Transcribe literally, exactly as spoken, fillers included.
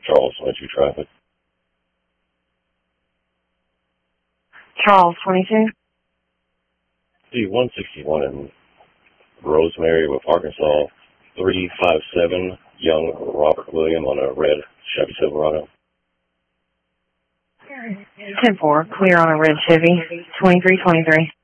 Charles, entry traffic. Charles, twenty-two. D one sixty-one in Rosemary with Arkansas, three five seven, young Robert William on a red Chevy Silverado. ten four, clear on a red Chevy, twenty-three twenty-three.